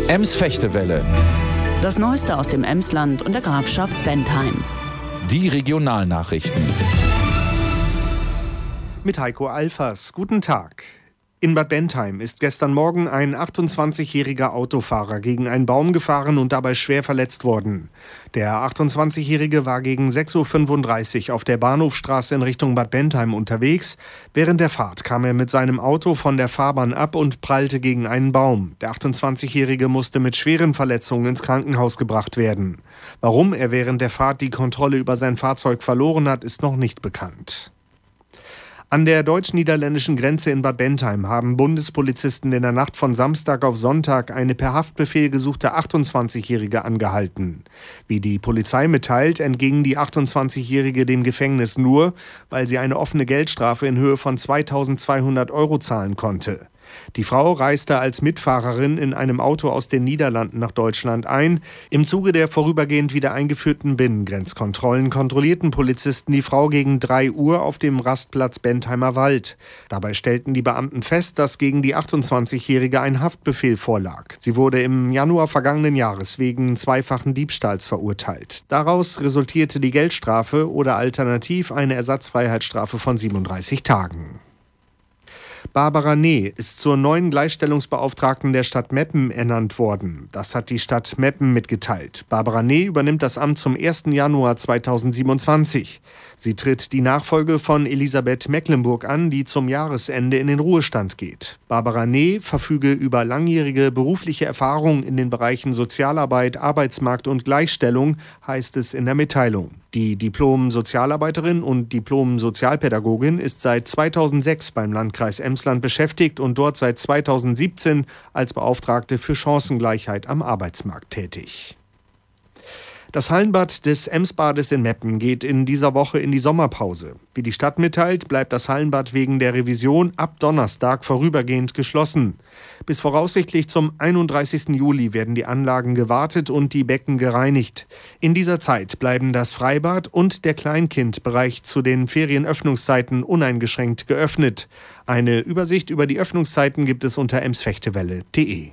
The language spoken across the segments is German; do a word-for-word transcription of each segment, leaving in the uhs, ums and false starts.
Ems-Fechtewelle. Das Neueste aus dem Emsland und der Grafschaft Bentheim. Die Regionalnachrichten. Mit Heiko Alfers. Guten Tag. In Bad Bentheim ist gestern Morgen ein achtundzwanzigjähriger Autofahrer gegen einen Baum gefahren und dabei schwer verletzt worden. Der achtundzwanzigjährige war gegen sechs Uhr fünfunddreißig auf der Bahnhofstraße in Richtung Bad Bentheim unterwegs. Während der Fahrt kam er mit seinem Auto von der Fahrbahn ab und prallte gegen einen Baum. Der achtundzwanzigjährige musste mit schweren Verletzungen ins Krankenhaus gebracht werden. Warum er während der Fahrt die Kontrolle über sein Fahrzeug verloren hat, ist noch nicht bekannt. An der deutsch-niederländischen Grenze in Bad Bentheim haben Bundespolizisten in der Nacht von Samstag auf Sonntag eine per Haftbefehl gesuchte achtundzwanzigjährige angehalten. Wie die Polizei mitteilt, entging die achtundzwanzigjährige dem Gefängnis nur, weil sie eine offene Geldstrafe in Höhe von zweitausendzweihundert Euro zahlen konnte. Die Frau reiste als Mitfahrerin in einem Auto aus den Niederlanden nach Deutschland ein. Im Zuge der vorübergehend wieder eingeführten Binnengrenzkontrollen kontrollierten Polizisten die Frau gegen drei Uhr auf dem Rastplatz Bentheimer Wald. Dabei stellten die Beamten fest, dass gegen die achtundzwanzigjährige ein Haftbefehl vorlag. Sie wurde im Januar vergangenen Jahres wegen zweifachen Diebstahls verurteilt. Daraus resultierte die Geldstrafe oder alternativ eine Ersatzfreiheitsstrafe von siebenunddreißig Tagen. Barbara Nee ist zur neuen Gleichstellungsbeauftragten der Stadt Meppen ernannt worden. Das hat die Stadt Meppen mitgeteilt. Barbara Nee übernimmt das Amt zum ersten Januar zweitausendsiebenundzwanzig. Sie tritt die Nachfolge von Elisabeth Mecklenburg an, die zum Jahresende in den Ruhestand geht. Barbara Nee verfüge über langjährige berufliche Erfahrung in den Bereichen Sozialarbeit, Arbeitsmarkt und Gleichstellung, heißt es in der Mitteilung. Die Diplom-Sozialarbeiterin und Diplom-Sozialpädagogin ist seit zweitausendsechs beim Landkreis Emsland beschäftigt und dort seit zweitausendsiebzehn als Beauftragte für Chancengleichheit am Arbeitsmarkt tätig. Das Hallenbad des Emsbades in Meppen geht in dieser Woche in die Sommerpause. Wie die Stadt mitteilt, bleibt das Hallenbad wegen der Revision ab Donnerstag vorübergehend geschlossen. Bis voraussichtlich zum einunddreißigsten Juli werden die Anlagen gewartet und die Becken gereinigt. In dieser Zeit bleiben das Freibad und der Kleinkindbereich zu den Ferienöffnungszeiten uneingeschränkt geöffnet. Eine Übersicht über die Öffnungszeiten gibt es unter emsfechtewelle punkt de.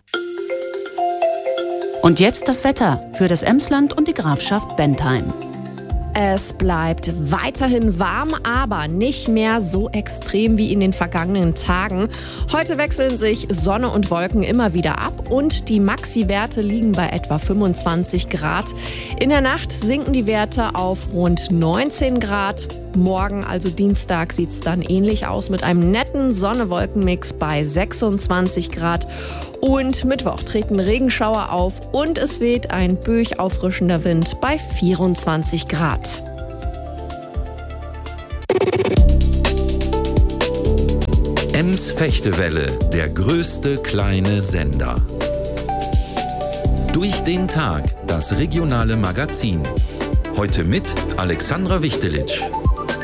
Und jetzt das Wetter für das Emsland und die Grafschaft Bentheim. Es bleibt weiterhin warm, aber nicht mehr so extrem wie in den vergangenen Tagen. Heute wechseln sich Sonne und Wolken immer wieder ab und die Maxi-Werte liegen bei etwa fünfundzwanzig Grad. In der Nacht sinken die Werte auf rund neunzehn Grad. Morgen, also Dienstag, sieht es dann ähnlich aus mit einem netten Sonne-Wolken-Mix bei sechsundzwanzig Grad. Und Mittwoch treten Regenschauer auf und es weht ein böig auffrischender Wind bei vierundzwanzig Grad. Ems-Fechtewelle, der größte kleine Sender. Durch den Tag, das regionale Magazin. Heute mit Alexandra Wichtelitsch.